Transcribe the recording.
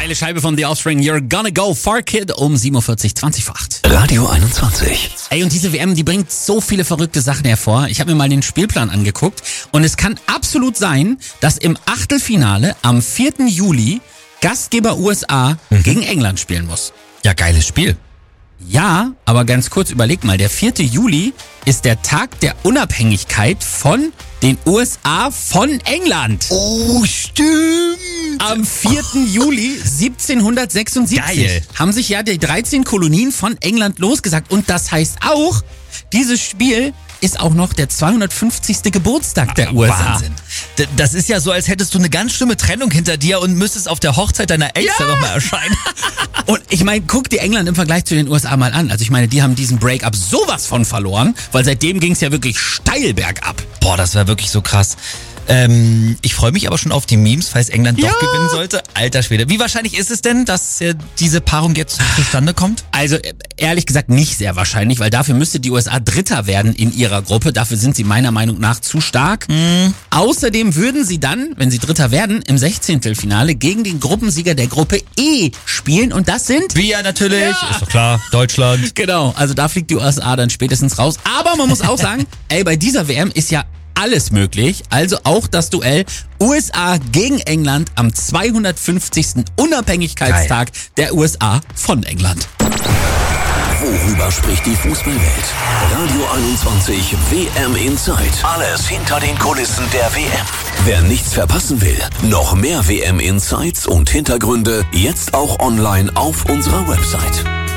Geile Scheibe von The Offspring, You're Gonna Go Far Kid um 7.40 Uhr, 20 vor 8. Radio 21. Ey, und diese WM, die bringt so viele verrückte Sachen hervor. Ich habe mir mal den Spielplan angeguckt und es kann absolut sein, dass im Achtelfinale am 4. Juli Gastgeber USA gegen England spielen muss. Ja, geiles Spiel. Ja, aber ganz kurz, überleg mal, der 4. Juli ist der Tag der Unabhängigkeit von den USA von England. Oh, stimmt. Am 4. Juli 1776 Geil. haben sich ja die 13 Kolonien von England losgesagt. Und das heißt auch, dieses Spiel ist auch noch der 250. Geburtstag der USA. Wahnsinn. Das ist ja so, als hättest du eine ganz schlimme Trennung hinter dir und müsstest auf der Hochzeit deiner Ex dann nochmal erscheinen. Und ich meine, guck die England im Vergleich zu den USA mal an. Also ich meine, die haben diesen Break-up sowas von verloren, weil seitdem ging es ja wirklich steil bergab. Boah, das war wirklich so krass. Ich freue mich aber schon auf die Memes, falls England doch gewinnen sollte. Alter Schwede. Wie wahrscheinlich ist es denn, dass diese Paarung jetzt zustande kommt? Also ehrlich gesagt nicht sehr wahrscheinlich, weil dafür müsste die USA Dritter werden in ihrer Gruppe. Dafür sind sie meiner Meinung nach zu stark. Außerdem würden sie dann, wenn sie Dritter werden, im 16. Finale gegen den Gruppensieger der Gruppe E spielen. Und das sind... Wir natürlich, ist doch klar, Deutschland. Genau, also da fliegt die USA dann spätestens raus. Aber man muss auch sagen, ey, bei dieser WM ist ja alles möglich, also auch das Duell USA gegen England am 250. Unabhängigkeitstag der USA von England. Worüber spricht die Fußballwelt? Radio 21 WM Inside. Alles hinter den Kulissen der WM. Wer nichts verpassen will, noch mehr WM Insights und Hintergründe jetzt auch online auf unserer Website